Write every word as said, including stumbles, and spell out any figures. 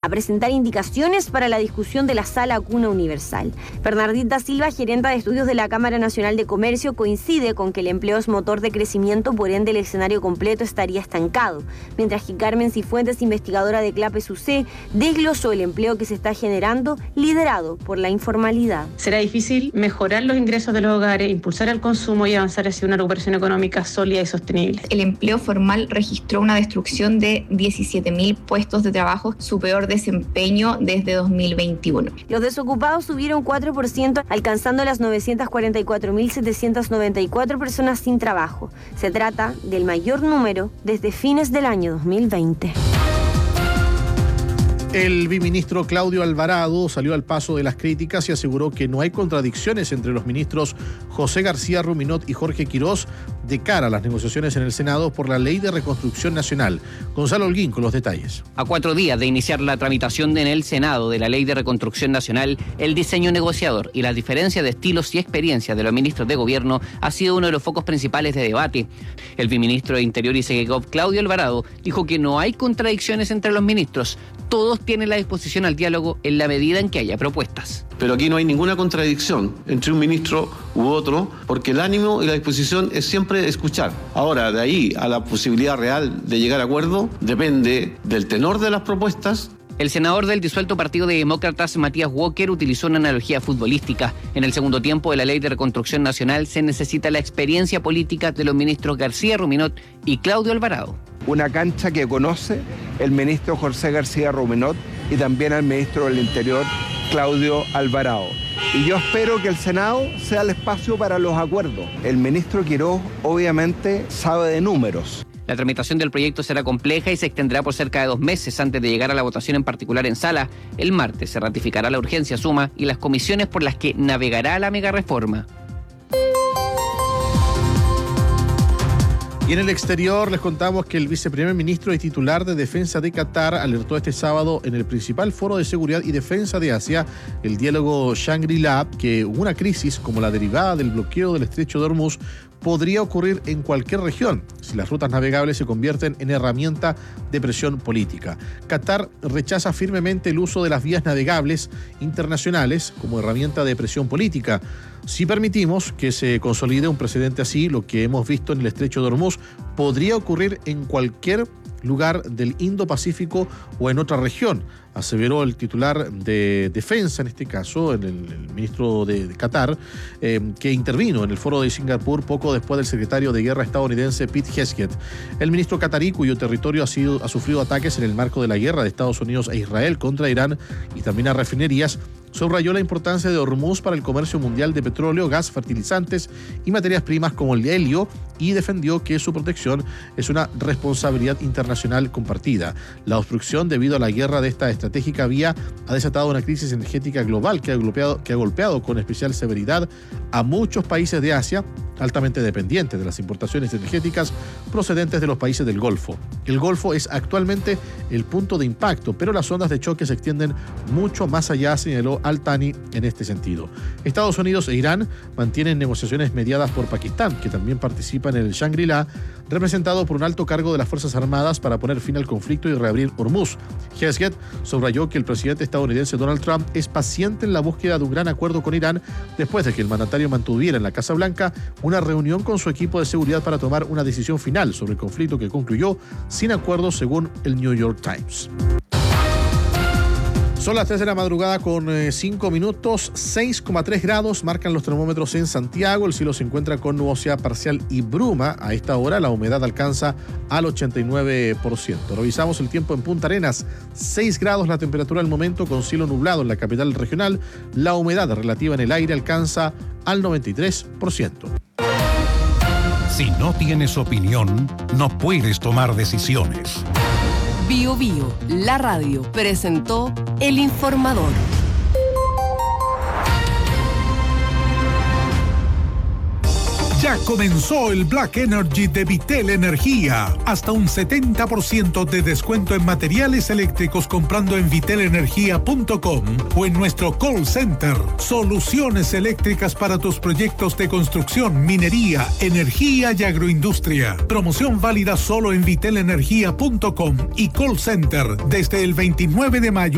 presentar indicaciones para la discusión de la sala cuna universal. Bernardita Silva, gerenta de estudios de la Cámara Nacional de Comercio, coincide con que el empleo es motor de crecimiento, por ende el escenario completo estaría estancado, mientras que Carmen Cifuentes, investigadora de CLAPES U C, desglosó el empleo que se está generando, liderado por la informalidad. Será difícil mejorar los ingresos de los hogares, impulsar el consumo y avanzar hacia una recuperación económica sólida y sostenible. El empleo formal registró una destrucción de diecisiete mil puestos de trabajo, su peor desempeño desde dos mil veintiuno. Los desocupados subieron cuatro por ciento, alcanzando las novecientas cuarenta y cuatro mil setecientas noventa y cuatro personas sin trabajo. Se trata del mayor número desde fines del año dos mil veinte. El biministro Claudio Alvarado salió al paso de las críticas y aseguró que no hay contradicciones entre los ministros José García Ruminot y Jorge Quirós de cara a las negociaciones en el Senado por la Ley de Reconstrucción Nacional. Gonzalo Holguín con los detalles. A cuatro días de iniciar la tramitación en el Senado de la Ley de Reconstrucción Nacional, el diseño negociador y la diferencia de estilos y experiencias de los ministros de gobierno ha sido uno de los focos principales de debate. El biministro de Interior y Segegov, Claudio Alvarado, dijo que no hay contradicciones entre los ministros. Todos tienen la disposición al diálogo en la medida en que haya propuestas. Pero aquí no hay ninguna contradicción entre un ministro u otro, porque el ánimo y la disposición es siempre escuchar. Ahora, de ahí a la posibilidad real de llegar a acuerdo, depende del tenor de las propuestas. El senador del disuelto Partido de Demócratas, Matías Walker, utilizó una analogía futbolística. En el segundo tiempo de la Ley de Reconstrucción Nacional se necesita la experiencia política de los ministros García Ruminot y Claudio Alvarado. Una cancha que conoce el ministro José García Ruminot y también al ministro del Interior, Claudio Alvarado. Y yo espero que el Senado sea el espacio para los acuerdos. El ministro Quirós obviamente sabe de números. La tramitación del proyecto será compleja y se extenderá por cerca de dos meses antes de llegar a la votación en particular en sala. El martes se ratificará la urgencia suma y las comisiones por las que navegará la megareforma. Y en el exterior les contamos que el viceprimer ministro y titular de Defensa de Qatar alertó este sábado en el principal foro de seguridad y defensa de Asia, el diálogo Shangri-La, que una crisis como la derivada del bloqueo del estrecho de Hormuz podría ocurrir en cualquier región si las rutas navegables se convierten en herramienta de presión política. Qatar rechaza firmemente el uso de las vías navegables internacionales como herramienta de presión política. Si permitimos que se consolide un precedente así, lo que hemos visto en el estrecho de Hormuz podría ocurrir en cualquier lugar del Indo-Pacífico o en otra región, aseveró el titular de defensa, en este caso, el, el ministro de, de Qatar, eh, que intervino en el foro de Singapur poco después del secretario de guerra estadounidense Pete Hegseth. El ministro qatarí, cuyo territorio ha, sido, ha sufrido ataques en el marco de la guerra de Estados Unidos e Israel contra Irán y también a refinerías, subrayó la importancia de Hormuz para el comercio mundial de petróleo, gas, fertilizantes y materias primas como el helio y defendió que su protección es una responsabilidad internacional compartida. La obstrucción debido a la guerra de esta estratégica vía ha desatado una crisis energética global que ha golpeado, que ha golpeado con especial severidad a muchos países de Asia altamente dependientes de las importaciones energéticas procedentes de los países del Golfo. El Golfo es actualmente el punto de impacto, pero las ondas de choque se extienden mucho más allá, señaló Al-Thani en este sentido. Estados Unidos e Irán mantienen negociaciones mediadas por Pakistán, que también participa en el Shangri-La, representado por un alto cargo de las Fuerzas Armadas para poner fin al conflicto y reabrir Hormuz. Hegseth subrayó que el presidente estadounidense Donald Trump es paciente en la búsqueda de un gran acuerdo con Irán después de que el mandatario mantuviera en la Casa Blanca una reunión con su equipo de seguridad para tomar una decisión final sobre el conflicto que concluyó sin acuerdo, según el New York Times. Son las tres de la madrugada con cinco eh, minutos, seis coma tres grados marcan los termómetros en Santiago. El cielo se encuentra con nubosidad parcial y bruma. A esta hora la humedad alcanza al ochenta y nueve por ciento. Revisamos el tiempo en Punta Arenas, seis grados la temperatura al momento con cielo nublado en la capital regional. La humedad relativa en el aire alcanza al noventa y tres por ciento. Si no tienes opinión, no puedes tomar decisiones. Bio Bio, la radio, presentó El Informador. Ya comenzó el Black Energy de Vitel Energía. Hasta un setenta por ciento de descuento en materiales eléctricos comprando en vitel energía punto com o en nuestro call center. Soluciones eléctricas para tus proyectos de construcción, minería, energía y agroindustria. Promoción válida solo en vitel energía punto com y call center desde el veintinueve de mayo